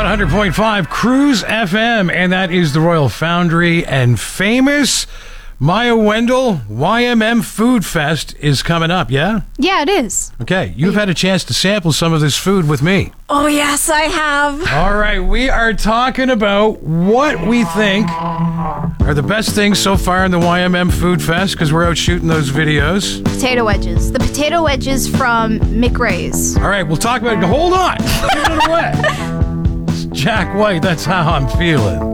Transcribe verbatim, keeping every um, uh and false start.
one hundred point five Cruise F M, and that is the Royal Foundry and famous Maya Wendell Y M M Food Fest is coming up, yeah? Yeah, it is. Okay, you've had a chance to sample some of this food with me. Oh, yes, I have. All right, we are talking about what we think are the best things so far in the Y M M Food Fest, because we're out shooting those videos. Potato wedges. The potato wedges from McRae's. All right, we'll talk about it. Hold on. Give it away. It's Jack White, that's how I'm feeling.